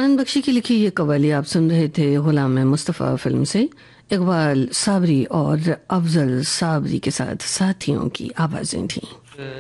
आनंद बख्शी की लिखी ये कव्वाली आप सुन रहे थे गुलाम मुस्तफ़ा फिल्म से। इकबाल साबरी और अफजल साबरी के साथ साथियों की आवाज़ें थीं।